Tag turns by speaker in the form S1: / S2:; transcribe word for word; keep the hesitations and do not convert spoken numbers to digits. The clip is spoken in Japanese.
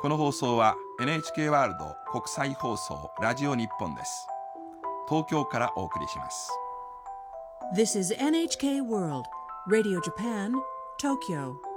S1: この放送は エヌエイチケー ワールド国際放送ラジオ日本です。東京からお送りします。
S2: This is エヌエイチケー World Radio Japan, Tokyo.